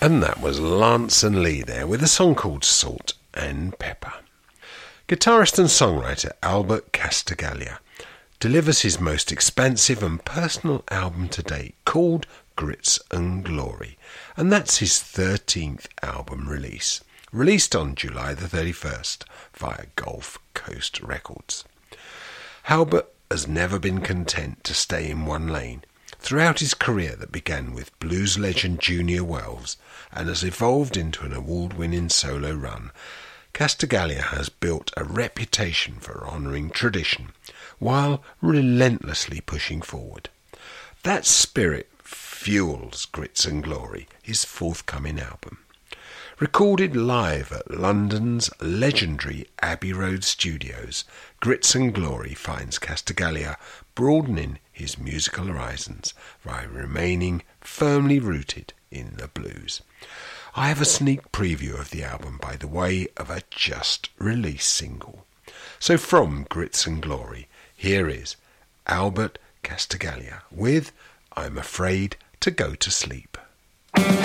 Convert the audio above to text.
And that was Lance and Lee there with a song called Salt and Pepper. Guitarist and songwriter Albert Castigaglia delivers his most expansive and personal album to date called Grits and Glory, and that's his 13th album release, released on July the 31st via Gulf Coast Records. Albert has never been content to stay in one lane. Throughout his career that began with blues legend Junior Wells and has evolved into an award-winning solo run, Castigaglia has built a reputation for honouring tradition while relentlessly pushing forward. That spirit fuels Grits and Glory, his forthcoming album. Recorded live at London's legendary Abbey Road Studios, Grits and Glory finds Castigaglia broadening his musical horizons by remaining firmly rooted in the blues. I have a sneak preview of the album by the way of a just-released single. So from Grits and Glory, here is Albert Castigaglia with I'm Afraid to Go to Sleep.